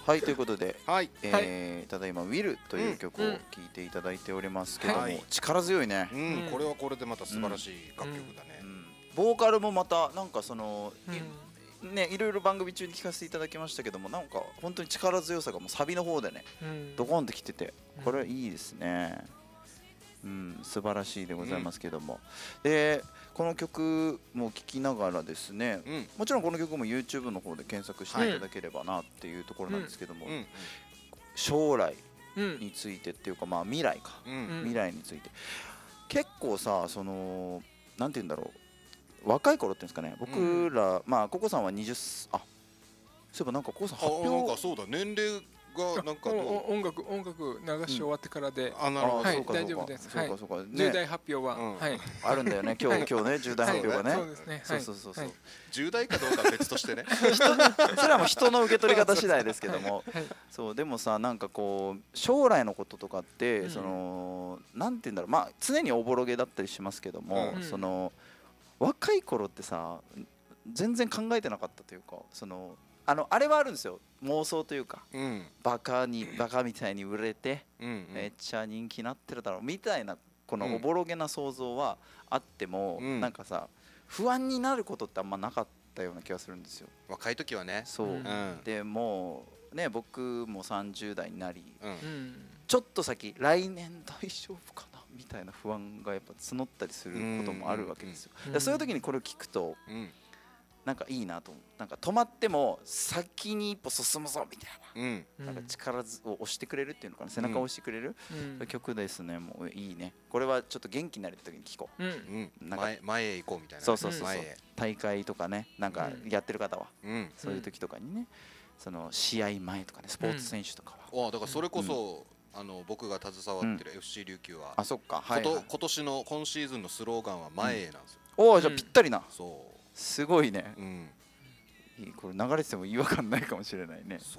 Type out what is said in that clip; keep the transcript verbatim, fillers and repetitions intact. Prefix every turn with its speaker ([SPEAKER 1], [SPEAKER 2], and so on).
[SPEAKER 1] はい、ということで、
[SPEAKER 2] はい、
[SPEAKER 1] えー、ただいま「ウィル」という曲を聴いていただいておりますけども、
[SPEAKER 2] はい
[SPEAKER 1] 力強いね、
[SPEAKER 2] うん、これはこれでまた素晴らしい楽曲だね、
[SPEAKER 1] うん、ボーカルもまたなんかその、
[SPEAKER 3] うん、
[SPEAKER 1] ね、いろいろ番組中に聞かせていただきましたけども、なんか本当に力強さがもうサビの方でね、うん、ドコンってきてて、これはいいですね、うん、素晴らしいでございますけども、うん、でこの曲も聴きながらですね、うん、もちろんこの曲も YouTube の方で検索していただければなっていうところなんですけども、うんうん、将来についてっていうか、まあ未来か、うん、未来について結構さ、そのなんて言うんだろう、若い頃っていうんですかね、僕ら、うん、まあココさんはにじゅっ、あ、そういえばなんかココさん発表、
[SPEAKER 2] なんかそうだ、年齢がなんか
[SPEAKER 3] 音楽音楽流し終わってからで、
[SPEAKER 2] あ、なるほど、
[SPEAKER 3] 大丈夫です。
[SPEAKER 1] そうかそうか、
[SPEAKER 3] 重大発表は
[SPEAKER 1] あるんだよね、今日今日ね、重大発表がね、
[SPEAKER 3] そうですね、
[SPEAKER 1] そうそうそうそう、
[SPEAKER 2] 重大かどうかは別としてね、
[SPEAKER 1] それはもう人の受け取り方次第ですけども、そうでもさ、なんかこう将来のこととかってそのなんて言うんだろう、まあ常におぼろげだったりしますけども、その若い頃ってさ全然考えてなかったというか、そのあのあれはあるんですよ、妄想というか、うん、バカにバカみたいに売れて、うんうん、めっちゃ人気なってるだろうみたいなこのおぼろげな想像はあっても、うん、なんかさ不安になることってあんまなかったような気がするんですよ、
[SPEAKER 2] 若い時はね。
[SPEAKER 1] そう、うん、でもうね、僕もさんじゅう代になり、うん、ちょっと先来年大丈夫かなみたいな不安がやっぱ募ったりすることもあるわけですよ、うんうん、そういう時にこれを聞くと、うん、なんかいいなと思う、なんか止まっても先に一歩進むぞみたいな、うん、なんか力を押してくれるっていうのかな、背中を押してくれる、うん、曲ですね。もういいね、これはちょっと元気になれた時に聴こう、うん、
[SPEAKER 2] なんか 前, 前へ行こうみたいな、ね、
[SPEAKER 1] そうそうそうそう、大会とかね、なんかやってる方は、うん、そういう時とかにね、その試合前とかね、スポーツ選手とかは、
[SPEAKER 2] うん、だからそれこそ、うん、あの僕が携わってる エフシー 琉球は、
[SPEAKER 1] あ、そっか、はいはい、
[SPEAKER 2] 今年の今シーズンのスローガンは前へなんですよ、
[SPEAKER 1] うん、おお、じゃあぴったりな、
[SPEAKER 2] そう
[SPEAKER 1] すごいね、
[SPEAKER 2] うん、
[SPEAKER 1] これ流れてても違和感ないかもしれないね。
[SPEAKER 2] そ